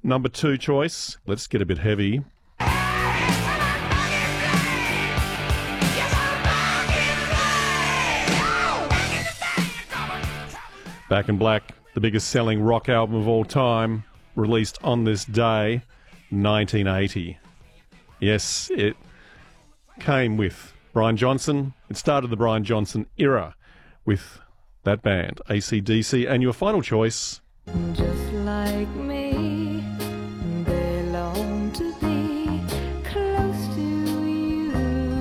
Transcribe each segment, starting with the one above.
Number 2 choice, let's get a bit heavy. Back in Black, the biggest selling rock album of all time, released on this day, 1980. Yes, it came with Brian Johnson. It started the Brian Johnson era with that band, AC/DC. And your final choice... Just like me, they long to be close to you.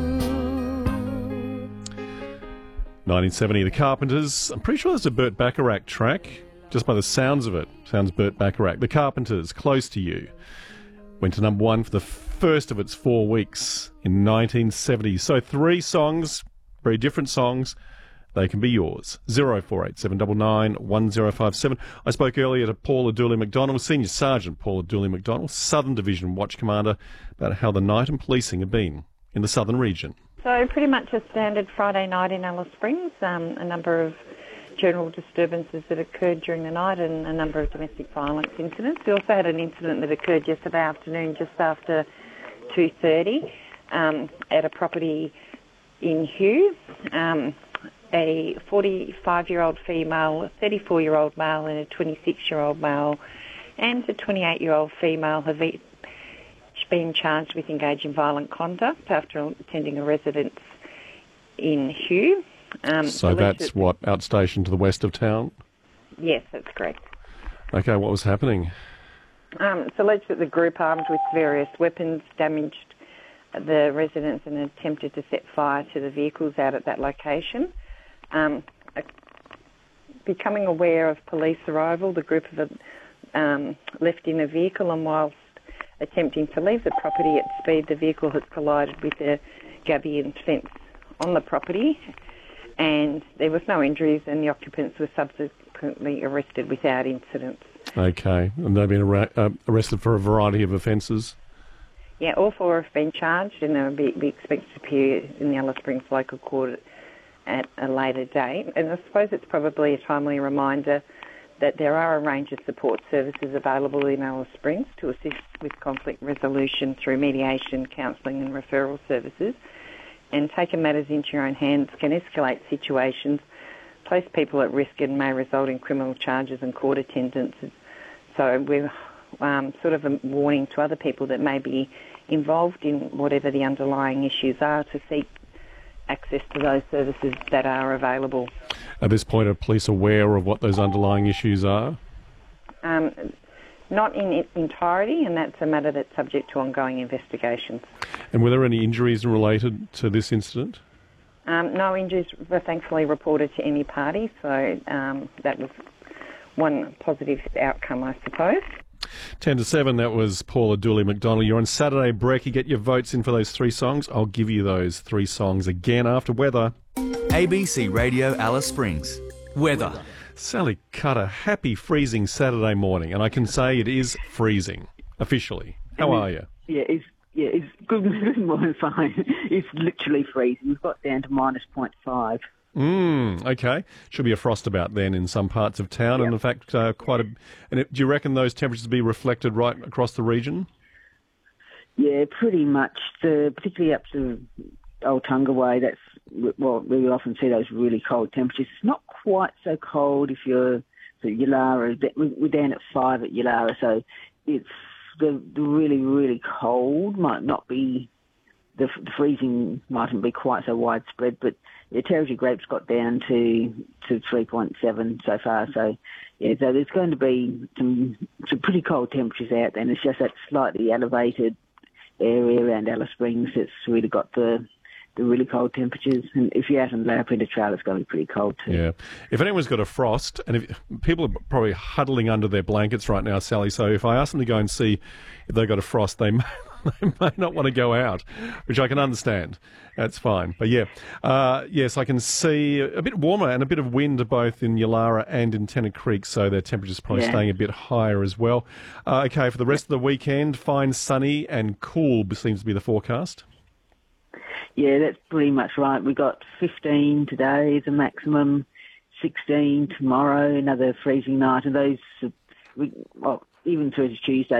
1970, The Carpenters. I'm pretty sure there's a Burt Bacharach track, just by the sounds of it. Sounds Burt Bacharach. The Carpenters, Close to You. Went to number 1 for the first of its 4 weeks in 1970. So 3 songs, very different songs. They can be yours. 0487 799 1057. I spoke earlier to Paula Dooley-McDonald, Senior Sergeant Paula Dooley-McDonald, Southern Division Watch Commander, about how the night and policing have been in the southern region. So pretty much a standard Friday night in Alice Springs, a number of general disturbances that occurred during the night and a number of domestic violence incidents. We also had an incident that occurred yesterday afternoon just after 2:30 at a property in Hugh. A 45-year-old female, a 34-year-old male and a 26-year-old male and a 28-year-old female have each been charged with engaging in violent conduct after attending a residence in Hugh. So that's what, outstation to the west of town? Yes, that's correct. Okay, what was happening? It's alleged that the group, armed with various weapons, damaged the residence and attempted to set fire to the vehicles out at that location. Becoming aware of police arrival, the group have left in a vehicle, and whilst attempting to leave the property at speed, the vehicle has collided with a gabion fence on the property, and there was no injuries, and the occupants were subsequently arrested without incident. Okay, and they've been arrested for a variety of offences? Yeah, all 4 have been charged, and they'll be expected to appear in the Alice Springs local court at a later date. And I suppose it's probably a timely reminder that there are a range of support services available in Alice Springs to assist with conflict resolution through mediation, counselling and referral services. And taking matters into your own hands can escalate situations, place people at risk and may result in criminal charges and court attendance. So we're sort of a warning to other people that may be involved in whatever the underlying issues are to seek access to those services that are available. At this point, are police aware of what those underlying issues are? Not in its entirety, and that's a matter that's subject to ongoing investigations. And were there any injuries related to this incident? No injuries were thankfully reported to any party, so that was one positive outcome, I suppose. 10 to 7, that was Paula Dooley-McDonald. You're on Saturday Break. You get your votes in for those 3 songs. I'll give you those 3 songs again after weather. ABC Radio Alice Springs. Weather. Sally Cutter, happy freezing Saturday morning, and I can say it is freezing, officially. How are you? Yeah, it's good morning, fine. It's literally freezing. We've got down to -0.5. Okay. Should be a frost about then in some parts of town, and in fact, quite a... And do you reckon those temperatures will be reflected right across the region? Yeah, pretty much. Particularly up to Old Tunga Way, that's... Well, we often see those really cold temperatures. It's not quite so cold if you're... So Yulara, we're down at 5 at Yulara, so it's... The really, really cold might not be... The freezing mightn't be quite so widespread, but the Territory Grapes got down to 3.7 so far. So, yeah, so there's going to be some pretty cold temperatures out there, and it's just that slightly elevated area around Alice Springs that's really got the really cold temperatures. And if you're out on the Larapinta Trail, it's going to be pretty cold too. Yeah. If anyone's got a frost, and if people are probably huddling under their blankets right now, Sally, so if I ask them to go and see if they've got a frost, they may not want to go out, which I can understand. That's fine. But yeah, yes, I can see a bit warmer and a bit of wind both in Yulara and in Tennant Creek, so their temperature's probably staying a bit higher as well. Okay, for the rest of the weekend, fine, sunny and cool seems to be the forecast. Yeah, that's pretty much right. We got 15 today as a maximum, 16 tomorrow, another freezing night, and those, even through to Tuesday,